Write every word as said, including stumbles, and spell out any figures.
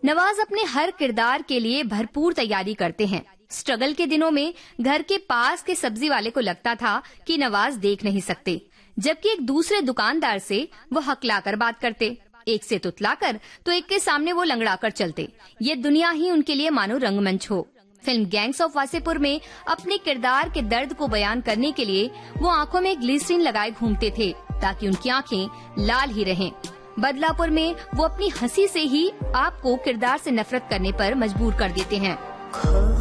नवाज अपने हर किरदार के लिए भरपूर तैयारी करते हैं। स्ट्रगल के दिनों में घर के पास के सब्जी वाले को लगता था कि नवाज देख नहीं सकते, जबकि एक दूसरे दुकानदार से वो हकलाकर बात करते। एक से तुतलाकर तो एक के सामने वो लंगड़ाकर चलते। ये दुनिया ही उनके लिए मानो रंगमंच हो। फिल्म गैंग्स ऑफ वासेपुर में अपने किरदार के दर्द को बयान करने के लिए वो आंखों में ग्लिसरीन लगाए घूमते थे ताकि उनकी आंखें लाल ही रहें। बदलापुर में वो अपनी हंसी से ही आपको किरदार से नफरत करने पर मजबूर कर देते हैं।